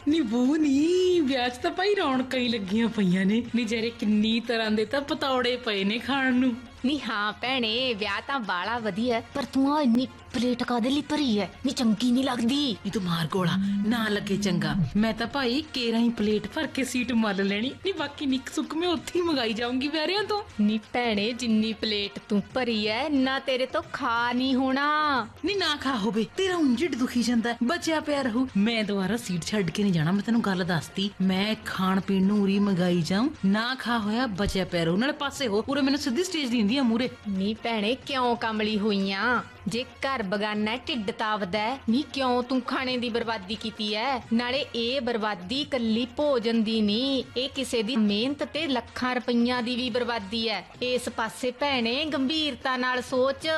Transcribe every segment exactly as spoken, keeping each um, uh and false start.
ਨੀ ਬੂ ਨੀ ਵਿਆਹ 'ਚ ਤਾਂ ਭਾਈ ਰੌਣਕਾਂ ਹੀ ਲੱਗੀਆਂ ਪਈਆਂ ਨੇ ਨੀ ਜਿਹੜੇ ਕਿੰਨੀ ਤਰ੍ਹਾਂ ਦੇ ਤਾਂ ਪਤੌੜੇ ਪਏ ਨੇ ਖਾਣ ਨੂੰ। ਨੀ ਹਾਂ ਭੈਣੇ ਵਿਆਹ ਤਾਂ ਬਾਲਾ ਵਧੀਆ ਪਰ ਤੂੰ ਆ ਇੰਨੀ ਪਲੇਟ ਕਾਦੇ ਲਈ ਭਰੀ ਐ ਨੀ ਚੰਗੀ ਨਹੀਂ ਲੱਗਦੀ। ਨੀ ਤੂੰ ਮਾਰ ਗੋਲਾ ਨਾ ਲੱਗੇ ਚੰਗਾ। ਮੈਂ ਤਾਂ ਭਾਈ ਕੇਰਾਂ ਹੀ ਪਲੇਟ ਭਰ ਕੇ ਸੀਟ ਮੱਲ ਲੈਣੀ ਨੀ ਬਾਕੀ ਨਿੱਕ ਸੁੱਕ ਮੈਂ ਉੱਥੇ ਹੀ ਮੰਗਾਈ ਜਾਊਂਗੀ ਵਿਆਰਿਆਂ ਤੋਂ। ਨੀ ਭੈਣੇ ਜਿੰਨੀ ਪਲੇਟ ਤੂੰ ਭਰੀ ਐ ਨਾ ਤੇਰੇ ਤੋਂ ਖਾ ਨਹੀਂ ਹੋਣਾ। ਨੀ ਨਾ ਖਾ ਹੋਵੇ ਤੇਰਾ ਉਂਝ ਦੁਖੀ ਜਾਂਦਾ ਬਚਿਆ ਪਿਆ ਰਹੂ। ਮੈਂ ਦੁਬਾਰਾ ਸੀਟ ਛੱਡ ਕੇ ਨਹੀਂ ਜਾਣਾ ਮੈਂ ਤੈਨੂੰ ਗੱਲ ਦੱਸਤੀ। ਮੈਂ ਖਾਣ ਪੀਣ ਨੂੰ ਉਰੀ ਮੰਗਾਈ ਜਾਊਂ ਨਾ ਖਾ ਹੋਇਆ ਬਚਿਆ ਪਿਆ ਰਹੂ। ਨਾਲੇ ਪਾਸੇ ਹੋ ਉਰੇ ਮੈਨੂੰ ਸਿੱਧੀ ਸਟੇਜ ਦਿੰਦੀ ਆ ਮੂਰੇ। ਨੀ ਭੈਣੇ ਕਿਉਂ ਕਮਲੀ ਹੋਈਆਂ ਜੇ ਘਰ ਬਗਾਨਾ ਢਿੱਡ ਤਾਵਦਾ ਨੀ ਕਿਉਂ ਤੂੰ ਖਾਣੇ ਦੀ ਬਰਬਾਦੀ ਕੀਤੀ ਐ। ਨਾਲੇ ਇਹ ਬਰਬਾਦੀ ਕੱਲੀ ਭੋਜਨ ਦੀ ਨੀ ਇਹ ਕਿਸੇ ਦੀ ਮਿਹਨਤ ਤੇ ਲੱਖਾਂ ਰੁਪਈਆਂ ਦੀ ਵੀ ਬਰਬਾਦੀ ਐ। ਇਸ ਪਾਸੇ ਭੈਣੇ ਗੰਭੀਰਤਾ ਨਾਲ ਸੋਚ।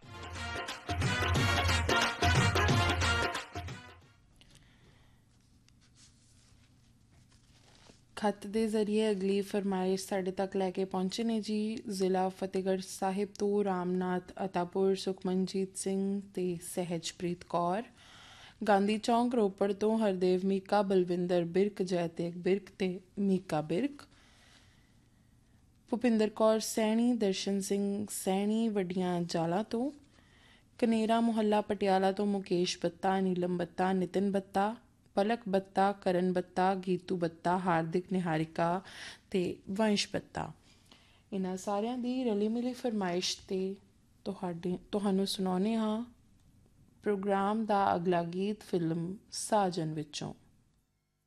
ਖੱਤ ਦੇ ਜ਼ਰੀਏ ਅਗਲੀ ਫਰਮਾਇਸ਼ ਸਾਡੇ ਤੱਕ ਲੈ ਕੇ ਪਹੁੰਚੇ ਨੇ ਜੀ। ਜ਼ਿਲ੍ਹਾ ਫਤਿਹਗੜ੍ਹ ਸਾਹਿਬ ਤੋਂ ਰਾਮਨਾਥ ਅਤਾਪੁਰ, ਸੁਖਮਨਜੀਤ ਸਿੰਘ ਤੇ ਸਹਿਜਪ੍ਰੀਤ ਕੌਰ। ਗਾਂਧੀ ਚੌਂਕ ਰੋਪੜ ਤੋਂ ਹਰਦੇਵ ਮੀਕਾ, ਬਲਵਿੰਦਰ ਬਿਰਕ, ਜੈਤੇਕ ਬਿਰਕ ਤੇ ਮੀਕਾ ਬਿਰਕ। ਭੁਪਿੰਦਰ ਕੌਰ ਸੈਣੀ, ਦਰਸ਼ਨ ਸਿੰਘ ਸੈਣੀ ਵੱਡੀਆਂ ਜਾਲਾਂ ਤੋਂ। ਕਨੇਰਾ ਮੁਹੱਲਾ ਪਟਿਆਲਾ ਤੋਂ ਮੁਕੇਸ਼ ਬੱਤਾ, ਨੀਲਮ ਬੱਤਾ, ਨਿਤਿਨ ਬੱਤਾ, ਪਲਕ ਬੱਤਾ, ਕਰਨ ਬੱਤਾ, ਗੀਤੂ ਬੱਤਾ, ਹਾਰਦਿਕ ਨਿਹਾਰਿਕਾ ਤੇ ਵੰਸ਼ ਬੱਤਾ। ਇਹਨਾਂ ਸਾਰਿਆਂ ਦੀ ਰਲੀ ਮਿਲੀ ਫਰਮਾਇਸ਼ ਤੇ ਤੁਹਾਡੇ ਤੁਹਾਨੂੰ ਸੁਣਾਉਂਦੇ ਹਾਂ ਪ੍ਰੋਗਰਾਮ ਦਾ ਅਗਲਾ ਗੀਤ ਫਿਲਮ ਸਾਜਨ ਵਿੱਚੋਂ।